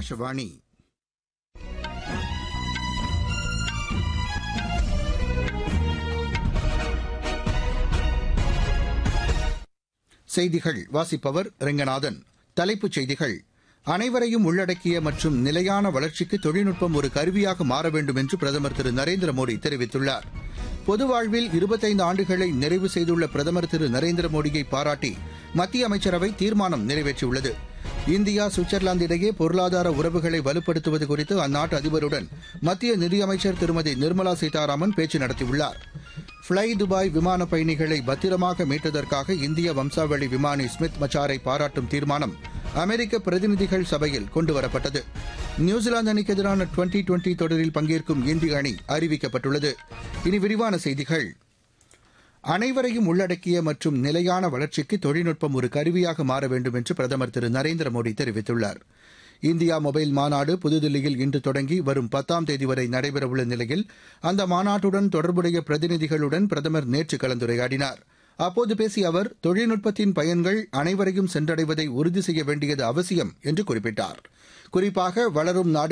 ஆகாஷவாணி. செய்திகள் வாசிப்பவர் ரெங்கநாதன். தலைப்புச் செய்திகள்: அனைவரையும் உள்ளடக்கிய மற்றும் நிலையான வளர்ச்சிக்கு தொழில்நுட்பம் ஒரு கருவியாக மாற வேண்டும் என்று பிரதமர் திரு நரேந்திர மோடி தெரிவித்துள்ளார். பொது வாழ்வில் 25 ஆண்டுகளை நிறைவு செய்துள்ள பிரதமர் திரு நரேந்திர மோடியை பாராட்டி மத்திய அமைச்சரவை தீர்மானம் நிறைவேற்றியுள்ளது. இந்தியா சுவிட்சர்லாந்து இடையே பொருளாதார உறவுகளை வலுப்படுத்துவது குறித்து அந்நாட்டு அதிபருடன் மத்திய நிதியமைச்சர் திருமதி நிர்மலா சீதாராமன் பேச்சு நடத்தியுள்ளார். ஃப்ளை துபாய் விமான பயணிகளை பத்திரமாக மீட்டதற்காக இந்திய வம்சாவளி விமானி ஸ்மித் மச்சாரை பாராட்டும் தீர்மானம் அமெரிக்க பிரதிநிதிகள் சபையில் கொண்டுவரப்பட்டது. நியூசிலாந்து அணிக்கு எதிரான டுவெண்டி தொடரில் பங்கேற்கும் இந்திய அணி அறிவிக்கப்பட்டுள்ளது. இனி விரிவான செய்திகள். அனைவரையும் உள்ளடக்கிய மற்றும் நிலையான வளர்ச்சிக்கு தொழில்நுட்பம் ஒரு கருவியாக மாற வேண்டும் என்று பிரதமர் திரு நரேந்திர மோடி தெரிவித்துள்ளார். இந்தியா மொபைல் மாநாடு புதுதில்லியில் இன்று தொடங்கி வரும் 10ஆம் தேதி வரை நடைபெறவுள்ள நிலையில் அந்த மாநாட்டுடன் தொடர்புடைய பிரதிநிதிகளுடன் பிரதமர் நேற்று கலந்துரையாடினார். அப்போது பேசிய அவர், தொழில்நுட்பத்தின் பயன்கள் அனைவரையும் சென்றடைவதை உறுதி செய்ய வேண்டியது அவசியம் என்று குறிப்பிட்டார். குறிப்பாக வளரும் நாடு